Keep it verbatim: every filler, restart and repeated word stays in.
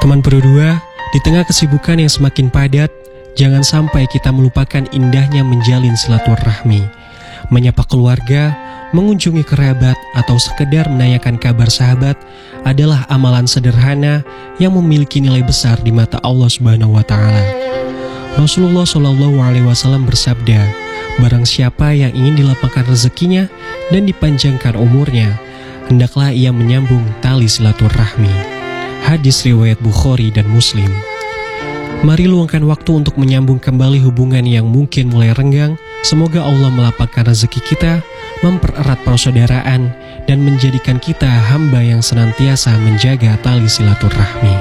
Teman berdua, di tengah kesibukan yang semakin padat, jangan sampai kita melupakan indahnya menjalin silaturahmi, menyapa keluarga, mengunjungi kerabat, atau sekedar menanyakan kabar sahabat adalah amalan sederhana yang memiliki nilai besar di mata Allah Subhanahu wa Ta'ala. Rasulullah Shallallahu Alaihi Wasallam bersabda, barang siapa yang ingin dilapangkan rezekinya dan dipanjangkan umurnya, hendaklah ia menyambung tali silaturahmi. Hadis riwayat Bukhari dan Muslim. Mari luangkan waktu untuk menyambung kembali hubungan yang mungkin mulai renggang. Semoga Allah melapangkan rezeki kita, mempererat persaudaraan, dan menjadikan kita hamba yang senantiasa menjaga tali silaturahmi.